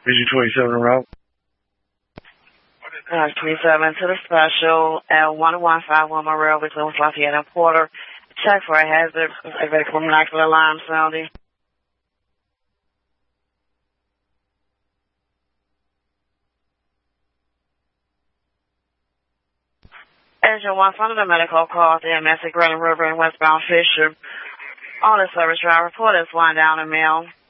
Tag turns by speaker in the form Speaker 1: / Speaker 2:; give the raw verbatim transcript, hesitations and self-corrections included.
Speaker 1: B G twenty-seven route.
Speaker 2: Uh, twenty-seven to the special at one one five one Morel between Lafayette and Porter. Check for a hazard. Evacuate from Knoxville alarm sounding. Engine one from the medical call the M S at Granite River and westbound Fisher. On the service drive report is one down in mail.